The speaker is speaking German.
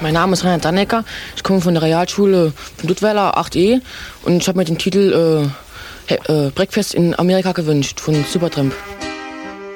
Mein Name ist Rainer Dannecker. Ich komme von der Realschule von Duttweiler 8E und ich habe mir den Titel Breakfast in Amerika gewünscht von Supertramp.